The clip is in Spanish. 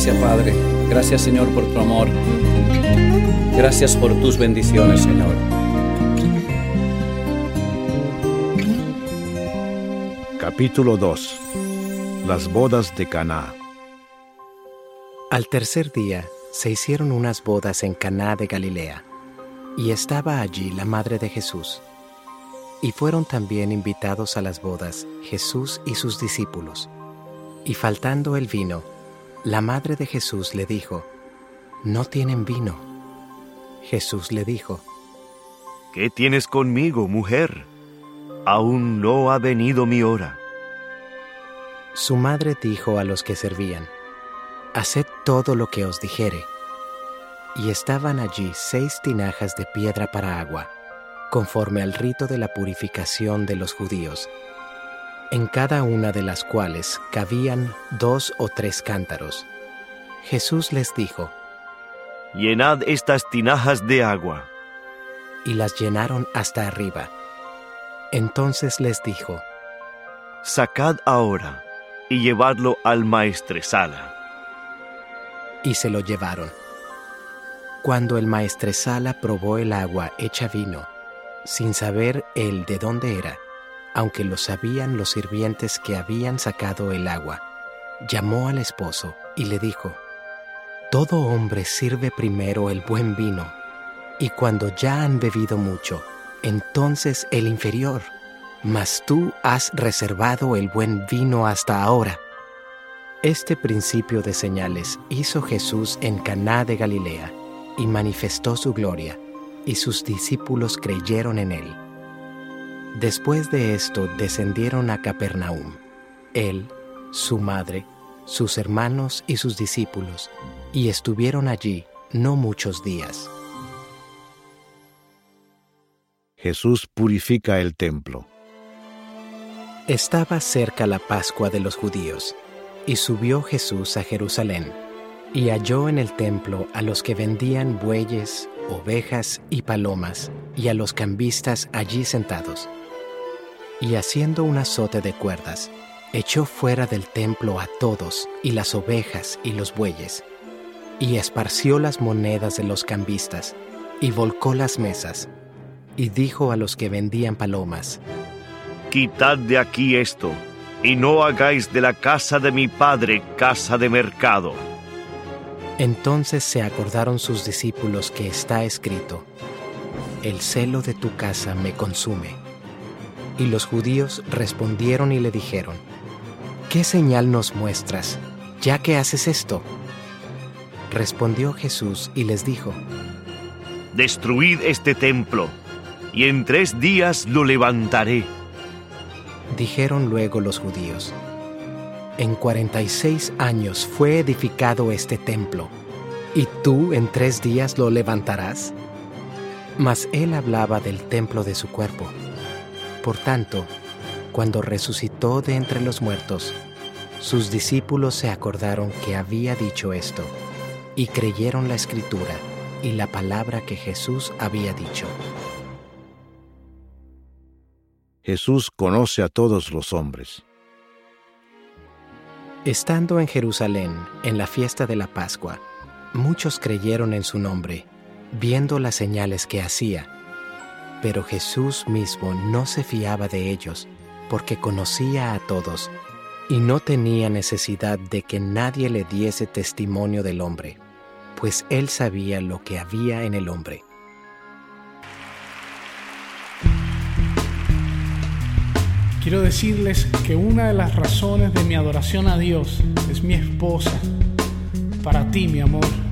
Gracias, Padre. Gracias, Señor, por tu amor. Gracias por tus bendiciones, Señor. Capítulo 2. Las bodas de Caná. Al tercer día se hicieron unas bodas en Caná de Galilea, y estaba allí la madre de Jesús. Y fueron también invitados a las bodas Jesús y sus discípulos. Y faltando el vino, la madre de Jesús le dijo: «No tienen vino». Jesús le dijo: ¿Qué tienes conmigo, mujer? Aún no ha venido mi hora. Su madre dijo a los que servían: «Haced todo lo que os dijere». Y estaban allí 6 tinajas de piedra para agua, conforme al rito de la purificación de los judíos, en cada una de las cuales cabían 2 o 3 cántaros. Jesús les dijo: Llenad estas tinajas de agua. Y las llenaron hasta arriba. Entonces les dijo: Sacad ahora y llevadlo al maestresala. Y se lo llevaron. Cuando el maestresala probó el agua hecha vino, sin saber él de dónde era, aunque lo sabían los sirvientes que habían sacado el agua, llamó al esposo y le dijo: «Todo hombre sirve primero el buen vino, y cuando ya han bebido mucho, entonces el inferior, mas tú has reservado el buen vino hasta ahora». Este principio de señales hizo Jesús en Caná de Galilea, y manifestó su gloria, y sus discípulos creyeron en él. Después de esto descendieron a Capernaum, él, su madre, sus hermanos y sus discípulos, y estuvieron allí no muchos días. Jesús purifica el templo. Estaba cerca la Pascua de los judíos, y subió Jesús a Jerusalén, y halló en el templo a los que vendían bueyes, ovejas y palomas, y a los cambistas allí sentados. Y haciendo un azote de cuerdas, echó fuera del templo a todos, y las ovejas y los bueyes, y esparció las monedas de los cambistas, y volcó las mesas, y dijo a los que vendían palomas: Quitad de aquí esto, y no hagáis de la casa de mi padre casa de mercado. Entonces se acordaron sus discípulos que está escrito: «El celo de tu casa me consume». Y los judíos respondieron y le dijeron: «¿Qué señal nos muestras, ya que haces esto?». Respondió Jesús y les dijo: Destruid este templo, y en 3 días lo levantaré. Dijeron luego los judíos: «En 46 años fue edificado este templo, ¿y tú en 3 días lo levantarás?». Mas él hablaba del templo de su cuerpo. Por tanto, cuando resucitó de entre los muertos, sus discípulos se acordaron que había dicho esto, y creyeron la Escritura y la palabra que Jesús había dicho. Jesús conoce a todos los hombres. Estando en Jerusalén, en la fiesta de la Pascua, muchos creyeron en su nombre, viendo las señales que hacía. Pero Jesús mismo no se fiaba de ellos, porque conocía a todos, y no tenía necesidad de que nadie le diese testimonio del hombre, pues él sabía lo que había en el hombre. Quiero decirles que una de las razones de mi adoración a Dios es mi esposa. Para ti, mi amor,